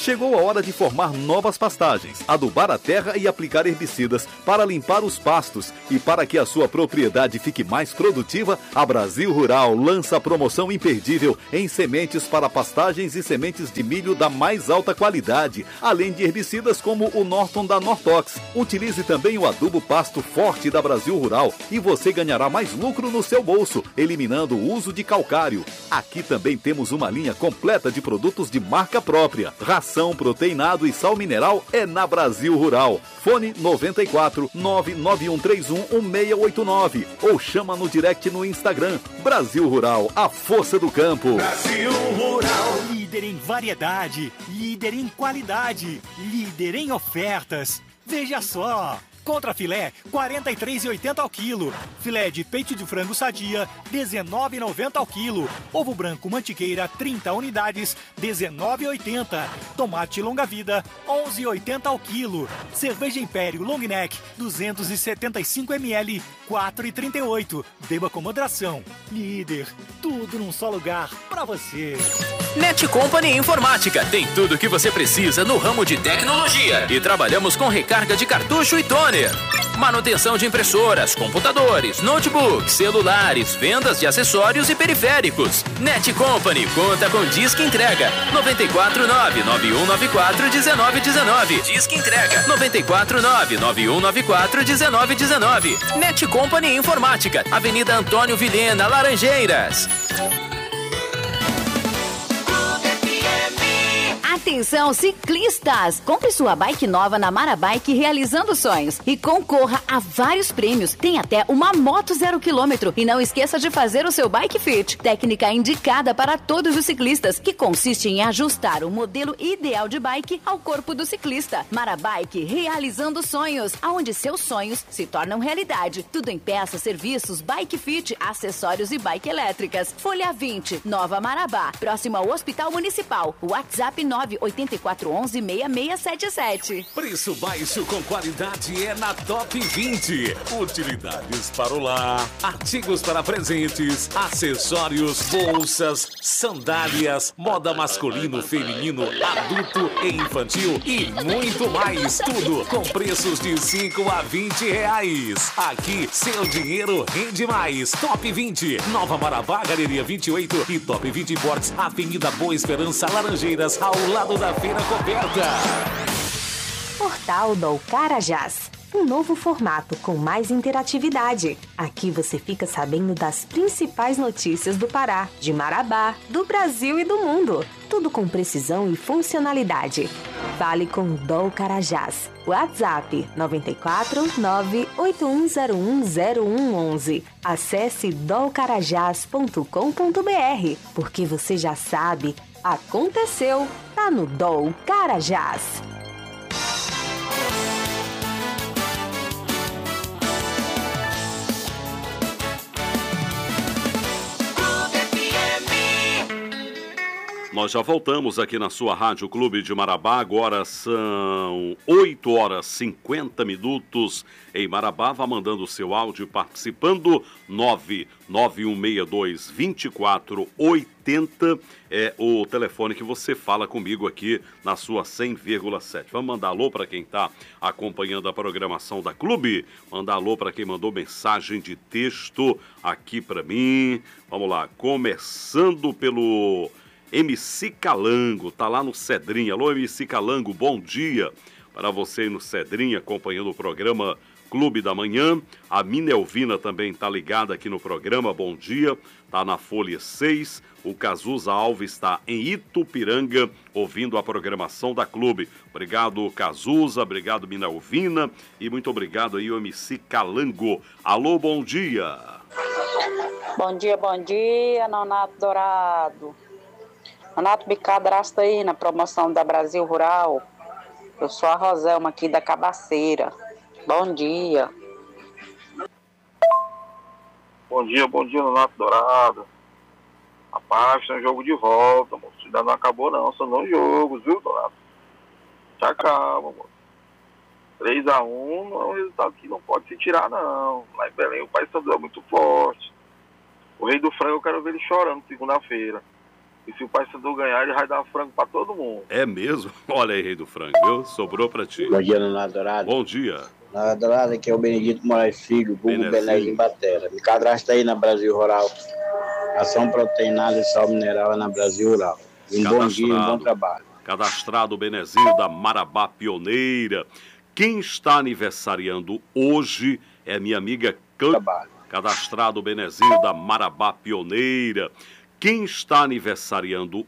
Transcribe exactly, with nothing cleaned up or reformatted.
Chegou a hora de formar novas pastagens, adubar a terra e aplicar herbicidas para limpar os pastos. E para que a sua propriedade fique mais produtiva, a Brasil Rural lança a promoção imperdível em sementes para pastagens e sementes de milho da mais alta qualidade, além de herbicidas como o Norton da Nortox. Utilize também o adubo pasto forte da Brasil Rural e você ganhará mais lucro no seu bolso, eliminando o uso de calcário. Aqui também temos uma linha completa de produtos de marca própria. Ração, proteinado e sal mineral é na Brasil Rural. Fone noventa e quatro, nove nove um três um, um seis oito nove ou chama no direct no Instagram. Brasil Rural, a força do campo. Brasil Rural. Líder em variedade, líder em qualidade, líder em ofertas. Veja só. Contra filé, quarenta e três reais e oitenta centavos ao quilo. Filé de peito de frango sadia, dezenove reais e noventa centavos ao quilo. Ovo branco mantiqueira, trinta unidades, dezenove reais e oitenta centavos. Tomate longa vida, onze reais e oitenta centavos ao quilo. Cerveja Império Long Neck, duzentos e setenta e cinco mililitros, quatro reais e trinta e oito centavos. Beba com moderação. Líder, tudo num só lugar pra você. Net Company Informática tem tudo o que você precisa no ramo de tecnologia e trabalhamos com recarga de cartucho e toner. Manutenção de impressoras, computadores, notebooks, celulares, vendas de acessórios e periféricos. Net Company conta com Disque Entrega nove quatro nove, nove um nove quatro, um nove um nove. Disque Entrega nove quatro nove, nove um nove quatro, um nove um nove. Net Company Informática, Avenida Antônio Vilhena, Laranjeiras. Atenção ciclistas! Compre sua bike nova na Marabike realizando sonhos e concorra a vários prêmios. Tem até uma moto zero quilômetro e não esqueça de fazer o seu Bike Fit. Técnica indicada para todos os ciclistas, que consiste em ajustar o modelo ideal de bike ao corpo do ciclista. Marabike realizando sonhos, aonde seus sonhos se tornam realidade. Tudo em peças, serviços, Bike Fit, acessórios e bike elétricas. Folha vinte, Nova Marabá, próximo ao Hospital Municipal. WhatsApp nove oito quatro um um, seis seis sete sete. Preço baixo com qualidade é na Top vinte. Utilidades para o lar, artigos para presentes, acessórios, bolsas, sandálias, moda masculino, feminino, adulto e infantil e muito mais. Tudo com preços de cinco a vinte reais. Aqui, seu dinheiro rende mais. Top vinte, Nova Marabá, Galeria vinte e oito e Top vinte Imports, Avenida Boa Esperança, Laranjeiras, ao lado da feira coberta. Portal do Carajás. Um novo formato com mais interatividade. Aqui você fica sabendo das principais notícias do Pará, de Marabá, do Brasil e do mundo. Tudo com precisão e funcionalidade. Fale com o Dol Carajás. WhatsApp nove quatro nove oito um zero um zero um um um. Acesse dol carajás ponto com ponto b r, porque você já sabe, aconteceu, tá no Dol Carajás. Nós já voltamos aqui na sua Rádio Clube de Marabá. Agora são oito horas e cinquenta minutos em Marabá. Vá mandando o seu áudio participando. nove nove um seis dois, dois quatro oito zero é o telefone que você fala comigo aqui na sua cem vírgula sete. Vamos mandar alô para quem está acompanhando a programação da Clube. Mandar alô para quem mandou mensagem de texto aqui para mim. Vamos lá, começando pelo M C Calango, tá lá no Cedrinha. Alô, M C Calango, bom dia para você no Cedrinha, acompanhando o programa Clube da Manhã. A Minelvina também tá ligada aqui no programa, bom dia. Tá na Folha seis. O Cazuza Alves está em Itupiranga, ouvindo a programação da Clube. Obrigado, Cazuza, obrigado, Minelvina, e muito obrigado aí, o M C Calango. Alô, bom dia. Bom dia, bom dia, Nonato Dourado. Nonato, me cadastra aí na promoção da Brasil Rural. Eu sou a Roselma aqui da Cabaceira. Bom dia. Bom dia, bom dia, Nonato Dourado. Rapaz, tem um jogo de volta, moço. Ainda não acabou não, são dois jogos, viu, Dourado? Já calma, moço. três a um não é um resultado que não pode se tirar, não. Lá em Belém o Paysandu é muito forte. O Rei do Frango eu quero ver ele chorando segunda-feira. E se o Paysandu ganhar, ele vai dar frango pra todo mundo. É mesmo? Olha aí, rei do frango, viu? Sobrou pra ti. Bom dia, Nonato Dourado. Bom dia. Nonato Dourado, aqui é o Benedito Moraes Filho, Google Benés em Batera. Me cadastra aí na Brasil Rural. Ação proteinada e sal mineral é na Brasil Rural. Um bom dia e um bom trabalho. Cadastrado o Benezinho da Marabá Pioneira. Quem está aniversariando hoje é minha amiga Clã. Cadastrado o Benezinho da Marabá Pioneira. Quem está aniversariando